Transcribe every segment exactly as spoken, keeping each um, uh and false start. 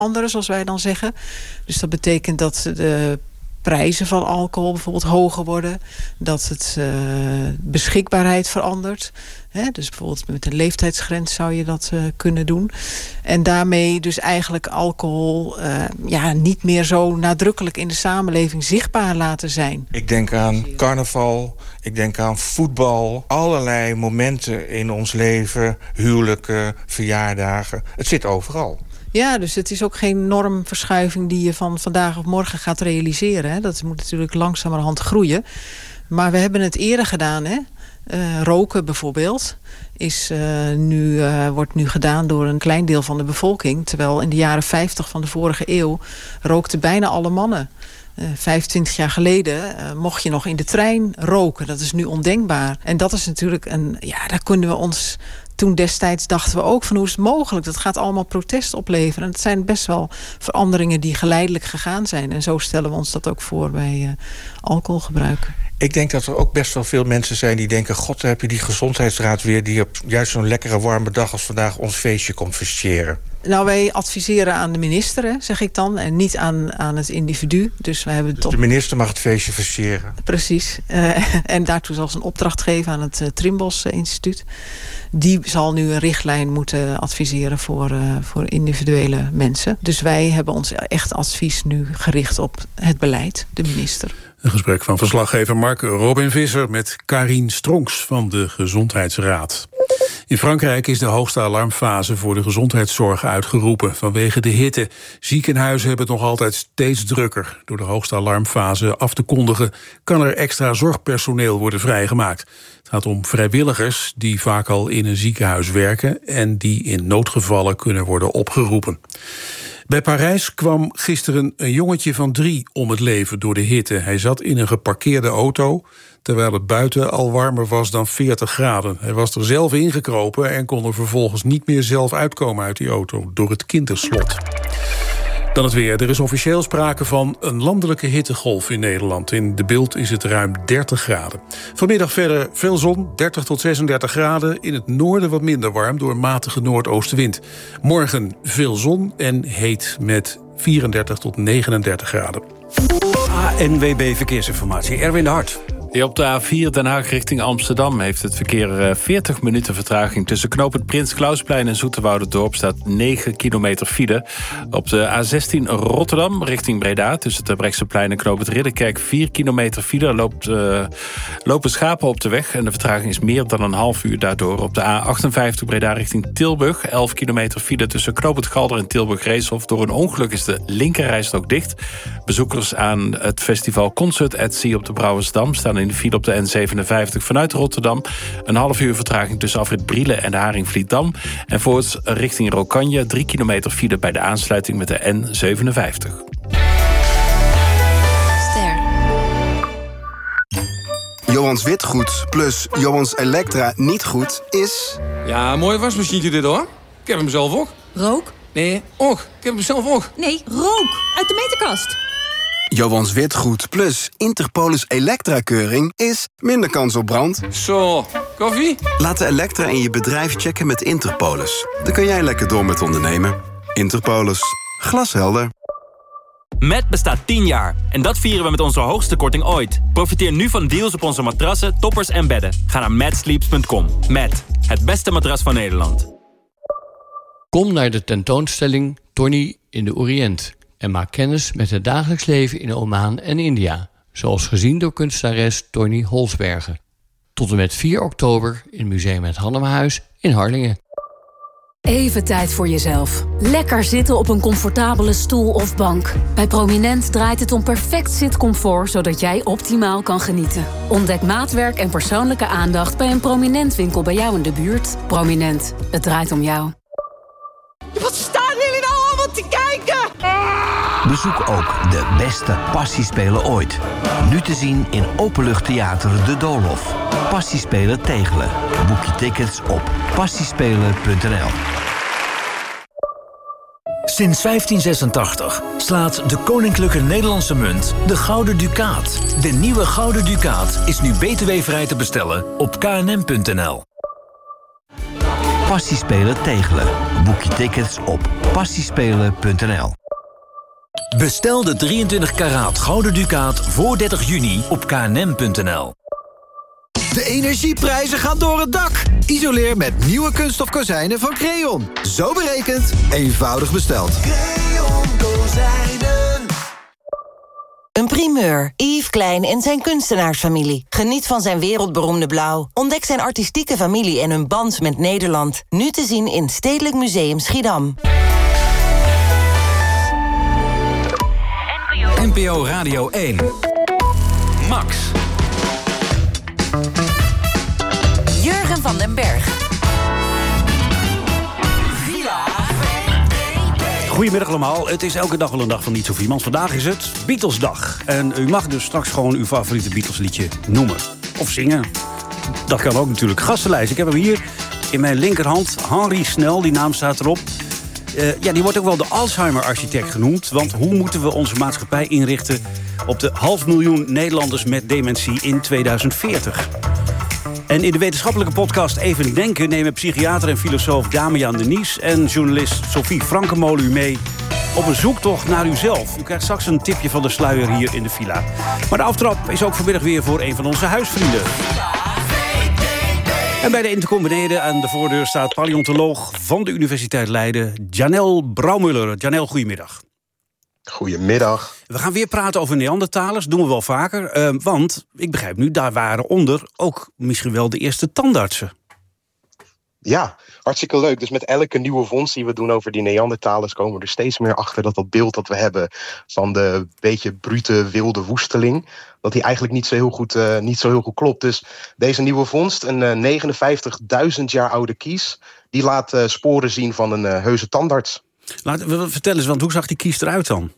anderen, zoals wij dan zeggen. Dus dat betekent dat de prijzen van alcohol bijvoorbeeld hoger worden. Dat het uh, beschikbaarheid verandert. Hè? Dus bijvoorbeeld met een leeftijdsgrens zou je dat uh, kunnen doen. En daarmee dus eigenlijk alcohol uh, ja, niet meer zo nadrukkelijk in de samenleving zichtbaar laten zijn. Ik denk aan carnaval, ik denk aan voetbal. Allerlei momenten in ons leven, huwelijken, verjaardagen. Het zit overal. Ja, dus het is ook geen normverschuiving die je van vandaag of morgen gaat realiseren. Hè. Dat moet natuurlijk langzamerhand groeien. Maar we hebben het eerder gedaan. Hè. Uh, roken bijvoorbeeld is, uh, nu, uh, wordt nu gedaan door een klein deel van de bevolking. Terwijl in de jaren vijftig van de vorige eeuw rookten bijna alle mannen. Uh, vijfentwintig jaar geleden uh, mocht je nog in de trein roken. Dat is nu ondenkbaar. En dat is natuurlijk een... Ja, daar kunnen we ons... Toen destijds dachten we ook van hoe is het mogelijk? Dat gaat allemaal protest opleveren. En het zijn best wel veranderingen die geleidelijk gegaan zijn. En zo stellen we ons dat ook voor bij uh, alcoholgebruik. Ik denk dat er ook best wel veel mensen zijn die denken... God, dan heb je die gezondheidsraad weer... die op juist zo'n lekkere warme dag als vandaag ons feestje komt versieren. Nou, wij adviseren aan de minister, hè, zeg ik dan. En niet aan, aan het individu. Dus, wij hebben dus tot... de minister mag het feestje versieren. Precies. Uh, en daartoe zal ze een opdracht geven aan het uh, Trimbos uh, Instituut. Die zal nu een richtlijn moeten adviseren voor, uh, voor individuele mensen. Dus wij hebben ons echt advies nu gericht op het beleid, de minister. Een gesprek van verslaggever Mark Robin Visser met Karien Stronks van de Gezondheidsraad. In Frankrijk is de hoogste alarmfase voor de gezondheidszorg uitgeroepen vanwege de hitte. Ziekenhuizen hebben het nog altijd steeds drukker. Door de hoogste alarmfase af te kondigen kan er extra zorgpersoneel worden vrijgemaakt. Het gaat om vrijwilligers die vaak al in een ziekenhuis werken en die in noodgevallen kunnen worden opgeroepen. Bij Parijs kwam gisteren een jongetje van drie om het leven door de hitte. Hij zat in een geparkeerde auto, terwijl het buiten al warmer was dan veertig graden. Hij was er zelf ingekropen en kon er vervolgens niet meer zelf uitkomen uit die auto door het kinderslot. Dan het weer. Er is officieel sprake van een landelijke hittegolf in Nederland. In De Bilt is het ruim dertig graden. Vanmiddag verder veel zon, dertig tot zesendertig graden. In het noorden wat minder warm door matige noordoostenwind. Morgen veel zon en heet met vierendertig tot negenendertig graden. A N W B Verkeersinformatie, Erwin de Hart. Ja, op de A vier Den Haag richting Amsterdam heeft het verkeer veertig minuten vertraging. Tussen knooppunt Prins Clausplein en Zoeterwouderdorp staat negen kilometer file. Op de A zestien Rotterdam richting Breda tussen het Brechtseplein en knooppunt Ridderkerk vier kilometer file. Loopt, uh, lopen schapen op de weg en de vertraging is meer dan een half uur daardoor. Op de A achtenvijftig Breda richting Tilburg elf kilometer file tussen knooppunt Galder en Tilburg-Reeshof. Door een ongeluk is de linkerrijstrook dicht. Bezoekers aan het festival Concert at Sea op de Brouwersdam staan in de file op de N zevenenvijftig vanuit Rotterdam. Een half uur vertraging tussen afrit Brielen en de Haringvlietdam. En voorts richting Rokanje drie kilometer file bij de aansluiting met de N zevenenvijftig. Ster. Johans Witgoed plus Johans Elektra niet goed is... Ja, mooi wasmachientje dit hoor. Ik heb hem zelf ook. Rook? Nee, och. Ik heb hem zelf ook. Nee, rook. Uit de meterkast. Johans Witgoed plus Interpolis Elektra-keuring is minder kans op brand. Zo, koffie? Laat de Elektra in je bedrijf checken met Interpolis. Dan kun jij lekker door met ondernemen. Interpolis. Glashelder. Met bestaat tien jaar. En dat vieren we met onze hoogste korting ooit. Profiteer nu van deals op onze matrassen, toppers en bedden. Ga naar matsleeps punt com. Met het beste matras van Nederland. Kom naar de tentoonstelling Tony in de Oriënt en maak kennis met het dagelijks leven in Oman en India, zoals gezien door kunstenares Tony Holsbergen. Tot en met vier oktober in Museum Het Hannemehuis in Harlingen. Even tijd voor jezelf. Lekker zitten op een comfortabele stoel of bank. Bij Prominent draait het om perfect zitcomfort, zodat jij optimaal kan genieten. Ontdek maatwerk en persoonlijke aandacht bij een Prominent winkel bij jou in de buurt. Prominent, het draait om jou. Wat staan jullie nou allemaal te kijken? Bezoek ook de beste passiespelen ooit. Nu te zien in Openluchttheater De Doolhof. Passiespelen Tegelen. Boek je tickets op passiespelen punt n l. Sinds vijftien zesentachtig slaat de Koninklijke Nederlandse Munt de Gouden Ducaat. De nieuwe Gouden Ducaat is nu B T W-vrij te bestellen op k n m punt n l. Passiespelen Tegelen. Boek je tickets op passiespelen punt n l. Bestel de drieëntwintig karaat Gouden Ducaat voor dertig juni op k n m punt n l. De energieprijzen gaan door het dak. Isoleer met nieuwe kunststof kozijnen van Creon. Zo berekend, eenvoudig besteld. Creon kozijnen. Een primeur. Yves Klein en zijn kunstenaarsfamilie. Geniet van zijn wereldberoemde blauw. Ontdek zijn artistieke familie en hun band met Nederland. Nu te zien in Stedelijk Museum Schiedam. N P O Radio één. Max. Jurgen van den Berg. Goedemiddag allemaal. Het is elke dag wel een dag van Niet Zoveel Iemand. Vandaag is het Beatlesdag. En u mag dus straks gewoon uw favoriete Beatles-liedje noemen. Of zingen. Dat kan ook natuurlijk. Gastenlijst. Ik heb hem hier in mijn linkerhand. Henry Snel, die naam staat erop. Uh, ja, die wordt ook wel de Alzheimer-architect genoemd. Want hoe moeten we onze maatschappij inrichten op de half miljoen Nederlanders met dementie in tweeduizend veertig? En in de wetenschappelijke podcast Even Denken nemen psychiater en filosoof Damian de Nies en journalist Sophie Frankenmolen u mee op een zoektocht naar uzelf. U krijgt straks een tipje van de sluier hier in de villa. Maar de aftrap is ook vanmiddag weer voor een van onze huisvrienden. En bij de intercom beneden aan de voordeur staat paleontoloog van de Universiteit Leiden, Janelle Brouwmuller. Janelle, goedemiddag. Goedemiddag. We gaan weer praten over Neandertalers, doen we wel vaker. Uh, want, ik begrijp nu, daar waren onder ook misschien wel de eerste tandartsen. Ja, hartstikke leuk. Dus met elke nieuwe vondst die we doen over die Neandertalers komen we er steeds meer achter dat dat beeld dat we hebben van de beetje brute wilde woesteling, dat die eigenlijk niet zo heel goed, uh, niet zo heel goed klopt. Dus deze nieuwe vondst, een uh, negenenvijftigduizend jaar oude kies, die laat uh, sporen zien van een uh, heuse tandarts. Laat, vertel eens, want hoe zag die kies eruit dan?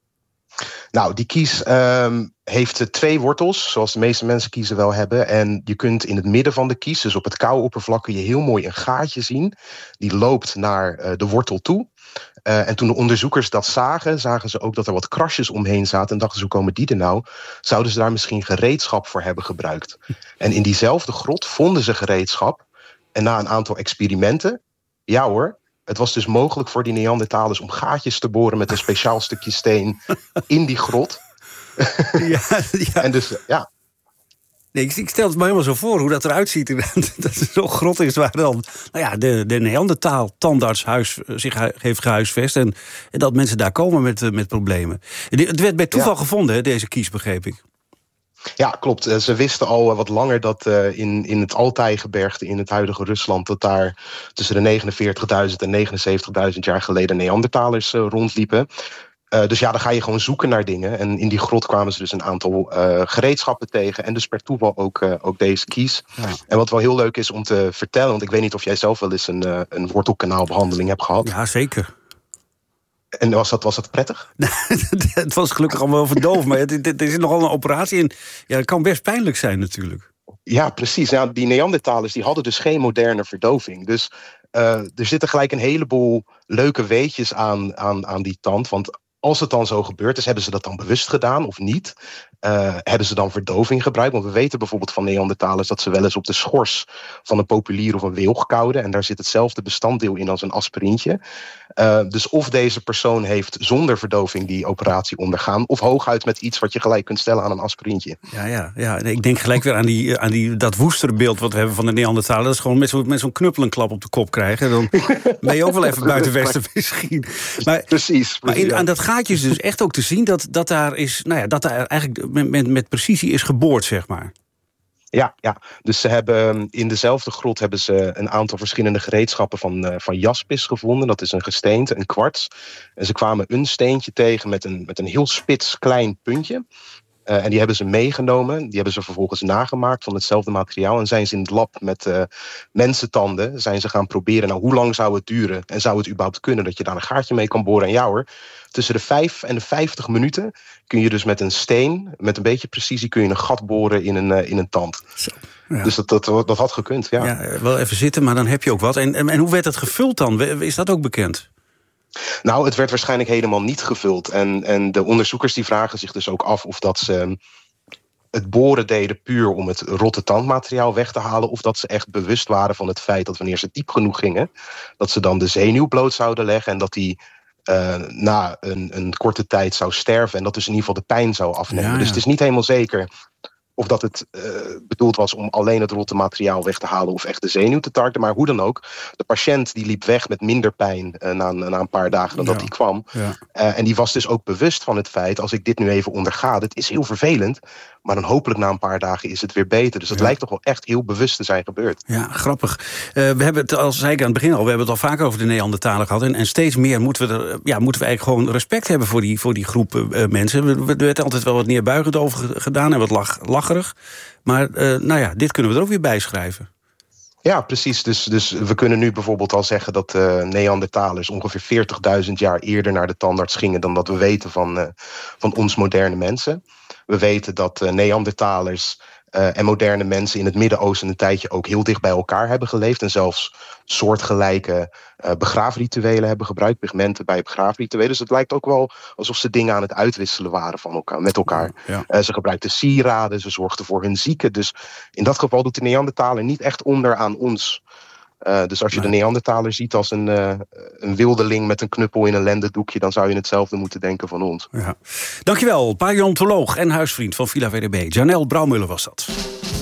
Nou, die kies um, heeft twee wortels, zoals de meeste mensen kiezen wel hebben. En je kunt in het midden van de kies, dus op het kauwoppervlak, kun je heel mooi een gaatje zien. Die loopt naar uh, de wortel toe. Uh, en toen de onderzoekers dat zagen, zagen ze ook dat er wat krasjes omheen zaten. En dachten ze, hoe komen die er nou? Zouden ze daar misschien gereedschap voor hebben gebruikt? En in diezelfde grot vonden ze gereedschap. En na een aantal experimenten, ja hoor, het was dus mogelijk voor die Neandertalers om gaatjes te boren met een speciaal stukje steen in die grot. Ja, ja. En dus, ja. Nee, ik, ik stel het me helemaal zo voor hoe dat eruit ziet. Dat het zo'n grot is waar dan nou ja, de, de Neandertaal-tandarts huis, zich hu, heeft gehuisvest. En, en dat mensen daar komen met, met problemen. Het werd bij toeval ja. gevonden, hè, deze kies, begreep ik. Ja, klopt. Ze wisten al wat langer dat uh, in, in het Altai-gebergte in het huidige Rusland, dat daar tussen de negenenveertigduizend en negenenzeventigduizend jaar geleden Neandertalers uh, rondliepen. Uh, dus ja, dan ga je gewoon zoeken naar dingen. En in die grot kwamen ze dus een aantal uh, gereedschappen tegen. En dus per toeval ook, uh, ook deze kies. Ja. En wat wel heel leuk is om te vertellen, want ik weet niet of jij zelf wel eens een, uh, een wortelkanaalbehandeling hebt gehad. Ja, zeker. En was dat, was dat prettig? Het was gelukkig allemaal verdoofd, maar het, het is nogal een operatie. En ja, het kan best pijnlijk zijn natuurlijk. Ja, precies. Nou, die Neandertalers die hadden dus geen moderne verdoving. Dus uh, er zitten gelijk een heleboel leuke weetjes aan, aan, aan die tand. Want als het dan zo gebeurd is, hebben ze dat dan bewust gedaan of niet? Uh, hebben ze dan verdoving gebruikt? Want we weten bijvoorbeeld van Neandertalers dat ze wel eens op de schors van een populier of een wilg kauwden. En daar zit hetzelfde bestanddeel in als een aspirintje. Uh, dus of deze persoon heeft zonder verdoving die operatie ondergaan, of hooguit met iets wat je gelijk kunt stellen aan een aspirintje. Ja, ja, ja. Ik denk gelijk weer aan, die, aan die, dat woesterbeeld wat we hebben van de Neandertalers. Dat is gewoon met, zo, met zo'n knuppel een klap op de kop krijgen. Dan ben je ook wel even buiten Westen misschien. Maar, precies. Maar in, aan dat gaatje is dus echt ook te zien dat, dat daar is, nou ja, dat daar eigenlijk met, met, met precisie is geboord, zeg maar. Ja, ja, dus ze hebben in dezelfde grot hebben ze een aantal verschillende gereedschappen van, uh, van jaspis gevonden. Dat is een gesteente, een kwarts. En ze kwamen een steentje tegen met een, met een heel spits klein puntje. Uh, en die hebben ze meegenomen. Die hebben ze vervolgens nagemaakt van hetzelfde materiaal. En zijn ze in het lab met uh, mensentanden zijn ze gaan proberen. Nou, hoe lang zou het duren? En zou het überhaupt kunnen dat je daar een gaatje mee kan boren? En ja hoor, tussen de vijf en de vijftig minuten kun je dus met een steen, met een beetje precisie, kun je een gat boren in een, uh, in een tand. Zo, ja. Dus dat, dat, dat had gekund, ja. Ja. Wel even zitten, maar dan heb je ook wat. En, en, en hoe werd het gevuld dan? Is dat ook bekend? Nou, het werd waarschijnlijk helemaal niet gevuld. En, en de onderzoekers die vragen zich dus ook af of dat ze het boren deden puur om het rotte tandmateriaal weg te halen, of dat ze echt bewust waren van het feit dat wanneer ze diep genoeg gingen, dat ze dan de zenuw bloot zouden leggen en dat die uh, na een, een korte tijd zou sterven en dat dus in ieder geval de pijn zou afnemen. Ja, ja. Dus het is niet helemaal zeker of dat het uh, bedoeld was om alleen het rotte materiaal weg te halen of echt de zenuw te tarten. Maar hoe dan ook, de patiënt die liep weg met minder pijn uh, na, na een paar dagen dan ja. dat hij kwam. Ja. Uh, en die was dus ook bewust van het feit, als ik dit nu even onderga, het is heel vervelend, maar dan hopelijk na een paar dagen is het weer beter. Dus dat ja. lijkt toch wel echt heel bewust te zijn gebeurd. Ja, grappig. Uh, we hebben het, als zei ik aan het begin al, we hebben het al vaak over de Neandertaler gehad. En, en steeds meer moeten we, er, ja, moeten we eigenlijk gewoon respect hebben voor die, voor die groep uh, mensen. Er werd altijd wel wat neerbuigend over gedaan en wat lach, lacherig. Maar uh, nou ja, dit kunnen we er ook weer bij schrijven. Ja, precies. Dus, dus we kunnen nu bijvoorbeeld al zeggen dat uh, Neandertalers ongeveer veertigduizend jaar eerder naar de tandarts gingen dan dat we weten van, uh, van ons moderne mensen. We weten dat uh, Neandertalers uh, en moderne mensen in het Midden-Oosten een tijdje ook heel dicht bij elkaar hebben geleefd en zelfs soortgelijke uh, begraafrituelen hebben gebruikt, pigmenten bij begraafrituelen. Dus het lijkt ook wel alsof ze dingen aan het uitwisselen waren van elkaar, met elkaar. Ja. Uh, ze gebruikten sieraden, ze zorgden voor hun zieken. Dus in dat geval doet de Neandertaler niet echt onder aan ons. Uh, dus als je nee. de Neandertaler ziet als een, uh, een wildeling met een knuppel in een lendendoekje, dan zou je hetzelfde moeten denken van ons. Ja. Dankjewel, paleontoloog en huisvriend van Villa V D B. Janelle Brouwmuller was dat.